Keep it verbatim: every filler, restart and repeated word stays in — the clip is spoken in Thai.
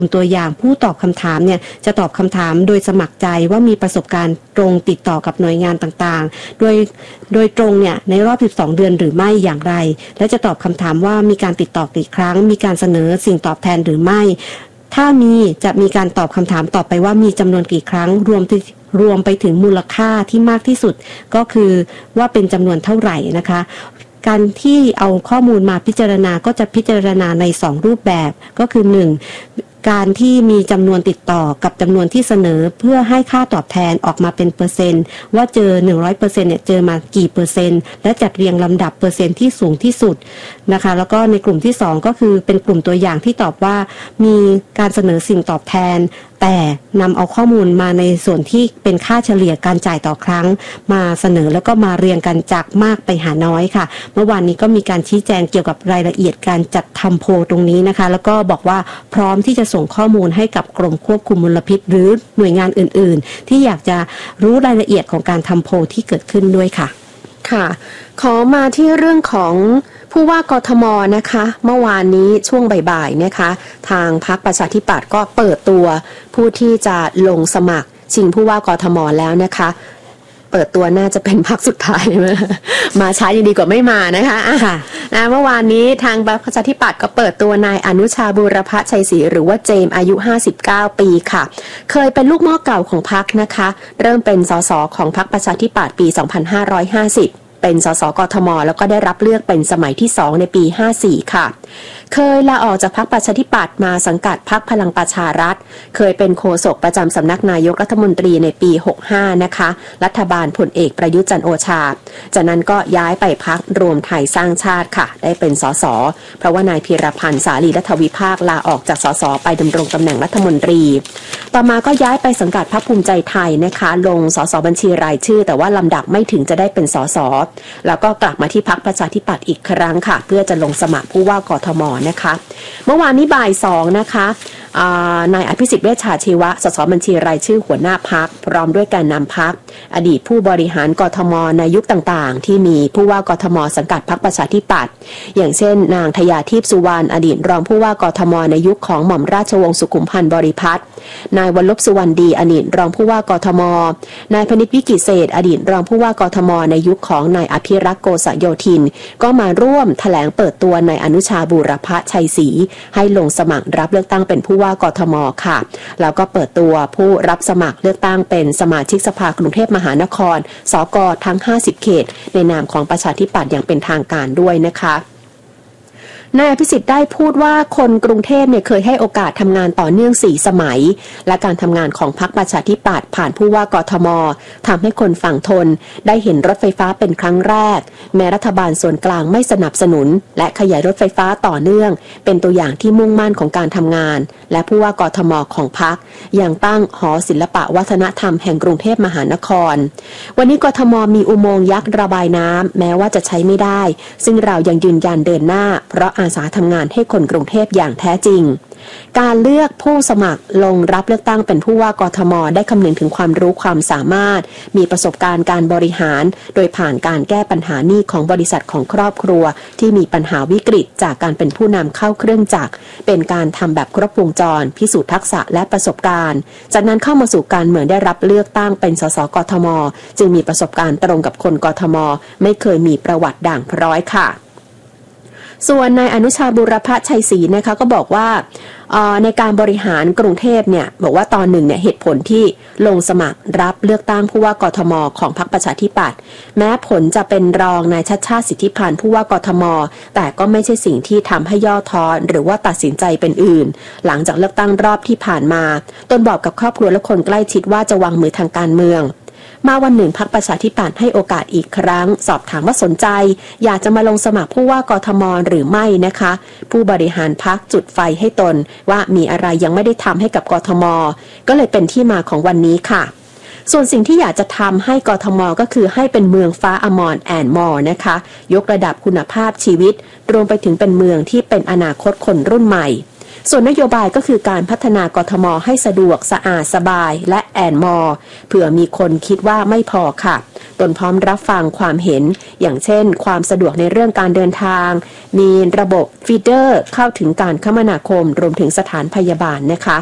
ตัวอย่างผู้ตอบคำถามเนี่ยจะตอบคำถามโดยสมัครใจว่ามีประสบการณ์ตรงติดต่อกับหน่วยงานต่างๆโดยโดยตรงเนี่ยในรอบสิบสองเดือนหรือไม่อย่างไรและจะตอบคำถามว่ามีการติดต่อกี่ครั้งมีการเสนอสิ่งตอบแทนหรือไม่ถ้ามีจะมีการตอบคำถามต่อไปว่ามีจำนวนกี่ครั้งรวมรวมไปถึงมูลค่าที่มากที่สุดก็คือว่าเป็นจำนวนเท่าไหร่นะคะการที่เอาข้อมูลมาพิจารณาก็จะพิจารณาในสองรูปแบบก็คือหนึ่งการที่มีจำนวนติดต่อกับจำนวนที่เสนอเพื่อให้ค่าตอบแทนออกมาเป็นเปอร์เซ็นต์ว่าเจอ หนึ่งร้อยเปอร์เซ็นต์ เนี่ยเจอมากี่เปอร์เซ็นต์และจัดเรียงลำดับเปอร์เซ็นต์ที่สูงที่สุดนะคะแล้วก็ในกลุ่มที่สองก็คือเป็นกลุ่มตัวอย่างที่ตอบว่ามีการเสนอสิ่งตอบแทนแต่นำเอาข้อมูลมาในส่วนที่เป็นค่าเฉลี่ยการจ่ายต่อครั้งมาเสนอแล้วก็มาเรียงกันจากมากไปหาน้อยค่ะเมื่อวานนี้ก็มีการชี้แจงเกี่ยวกับรายละเอียดการจัดทำโพลตรงนี้นะคะแล้วก็บอกว่าพร้อมที่จะส่งข้อมูลให้กับกรมควบคุมมลพิษหรือหน่วยงานอื่นๆที่อยากจะรู้รายละเอียดของการทำโพลที่เกิดขึ้นด้วยค่ะค่ะขอมาที่เรื่องของผู้ว่ากทมนะคะเมื่อวานนี้ช่วงบ่ายๆนะคะทางพรรคประชาธิปัตย์ก็เปิดตัวผู้ที่จะลงสมัครชิงผู้ว่ากทมแล้วนะคะเปิดตัวน่าจะเป็นพรรคสุดท้ายเลยมาช้ายังดีกว่าไม่มานะคะค่ะนะเมื่อวานนี้ทางพรรคประชาธิปัตย์ก็เปิดตัวนายอนุชาบูรพชัยศรีหรือว่าเจมอายุห้าสิบเก้าปีค่ะเคยเป็นลูกหม้อเก่าของพรรคนะคะเริ่มเป็นสสของพรรคประชาธิปัตย์ปีสองพันห้าร้อยห้าสิบเป็นสสกทมแล้วก็ได้รับเลือกเป็นสมัยที่สองในปีห้าสี่ค่ะเคยลาออกจากพรรคประชาธิปัตย์มาสังกัดพรรคพลังประชารัฐเคยเป็นโฆษกประจำสำนักนายกรัฐมนตรีในปีหกสิบห้านะคะรัฐบาลพลเอกประยุทธ์จันทร์โอชาจากนั้นก็ย้ายไปพรรครวมไทยสร้างชาติค่ะได้เป็นสสเพราะว่านายพีรพันธ์สาลีรัฐวิภาคลาออกจากสสไปดำรงตำแหน่งรัฐมนตรีต่อมาก็ย้ายไปสังกัดพรรคภูมิใจไทยนะคะลงสสบัญชีรายชื่อแต่ว่าลำดับไม่ถึงจะได้เป็นสสแล้วก็กลับมาที่พรรคประชาธิปัตย์อีกครั้งค่ะเพื่อจะลงสมัครผู้ว่ากทมนะคะเมื่อวานนี้บ่ายสองนะคะนายอภิสิทธิ์เวชชาชีวะสสบัญชีรายชื่อหัวหน้าพรรคพร้อมด้วยการนำพรรคอดีตผู้บริหารกทมในยุคต่างๆที่มีผู้ว่ากทมสังกัดพรรคประชาธิปัตย์อย่างเช่นนางทยาทิพย์สุวรรณอดีตรองผู้ว่ากทมในยุคของหม่อมราชวงศ์สุขุมพันธ์บริพัตรนายวรลบสุวรรณดีอดีตรองผู้ว่ากทมนายพนิษฐ์วิกิเศษอดีตรองผู้ว่ากทมในยุคของนายอภิรักษ์โกษโยธินก็มาร่วมแถลงเปิดตัวนายอนุชาบูรพชัยศรีให้ลงสมัครรับเลือกตั้งเป็นผู้ว่ากทมค่ะแล้วก็เปิดตัวผู้รับสมัครเลือกตั้งเป็นสมาชิกสภากรุงเทพมหานครสกทั้งห้าสิบเขตในนามของประชาธิปัตย์อย่างเป็นทางการด้วยนะคะนายอภิสิทธิ์ได้พูดว่าคนกรุงเทพเนี่ยเคยให้โอกาสทำงานต่อเนื่องสี่สมัยและการทำงานของพรรคประชาธิปัตย์ผ่านผู้ว่ากทมทำให้คนฝั่งทนได้เห็นรถไฟฟ้าเป็นครั้งแรกแม้รัฐบาลส่วนกลางไม่สนับสนุนและขยายรถไฟฟ้าต่อเนื่องเป็นตัวอย่างที่มุ่งมั่นของการทำงานและผู้ว่ากทมของพรรคยังตั้งหอศิลปะวัฒนธรรมแห่งกรุงเทพมหานครวันนี้กทมมีอุโมงค์ยักษ์ระบายน้ำแม้ว่าจะใช้ไม่ได้ซึ่งเรายังยืนยันเดินหน้าเพราะอาสาทำงานให้คนกรุงเทพอย่างแท้จริงการเลือกผู้สมัครลงรับเลือกตั้งเป็นผู้ว่ากทมได้คำนึงถึงความรู้ความสามารถมีประสบการณ์การบริหารโดยผ่านการแก้ปัญหาหนี้ของบริษัทของครอบครัวที่มีปัญหาวิกฤตจากการเป็นผู้นำเข้าเครื่องจักรเป็นการทำแบบครบวงจรพิสูจน์ทักษะและประสบการณ์จากนั้นเข้ามาสู่การเมืองได้รับเลือกตั้งเป็นสสกทมจึงมีประสบการณ์ตรงกับคนกทมไม่เคยมีประวัติด่างพร้อยค่ะส่วนนายอนุชาบูรพชัยศรีนะคะก็บอกว่าในการบริหารกรุงเทพเนี่ยบอกว่าตอนหนึ่งเนี่ยเหตุผลที่ลงสมัครรับเลือกตั้งผู้ว่ากทมของพรรคประชาธิปัตย์แม้ผลจะเป็นรองนายชัชชาติสิทธิพันธ์ผู้ว่ากทมแต่ก็ไม่ใช่สิ่งที่ทำให้ย่อท้อหรือว่าตัดสินใจเป็นอื่นหลังจากเลือกตั้งรอบที่ผ่านมาตนบอกกับครอบครัวและคนใกล้ชิดว่าจะวางมือทางการเมืองมาวันหนึ่งพรรคประชาธิปัตย์ให้โอกาสอีกครั้งสอบถามว่าสนใจอยากจะมาลงสมัครผู้ว่ากทมหรือไม่นะคะผู้บริหารพรรคจุดไฟให้ตนว่ามีอะไรยังไม่ได้ทำให้กับกทมก็เลยเป็นที่มาของวันนี้ค่ะส่วนสิ่งที่อยากจะทำให้กทมก็คือให้เป็นเมืองฟ้าอมรแอนด์มอร์นะคะยกระดับคุณภาพชีวิตรวมไปถึงเป็นเมืองที่เป็นอนาคตคนรุ่นใหม่ส่วนนโยบายก็คือการพัฒนากทมให้สะดวกสะอาดสบายและแอนมอร์เผื่อมีคนคิดว่าไม่พอค่ะตนพร้อมรับฟังความเห็นอย่างเช่นความสะดวกในเรื่องการเดินทางมีระบบฟีเดอร์เข้าถึงการคมนาคมรวมถึงสถานพยาบาลนะคะ